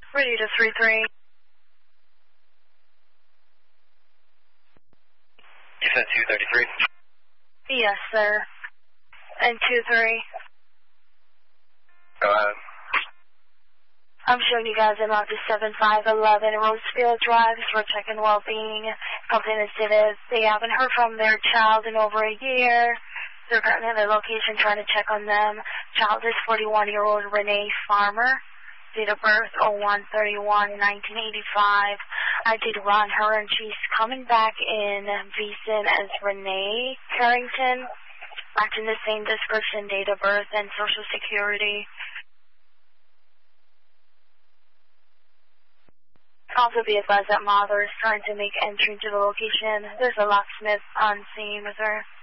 Ready to 3-3. You said 233? Yes, sir. And 2-3. Go ahead. I'm showing you guys in office 7511 Rosefield Drive for checking well-being. Complaint is stated they haven't heard from their child in over a year. They're currently at their location trying to check on them. Child is 41-year-old Renee Farmer. Date of birth 01/31/1985. I did run her and she's coming back in VSIN as Renee Carrington. Matching the same description, date of birth, and social security. Also be advised that mother is trying to make entry to the location. There's a locksmith on scene with her.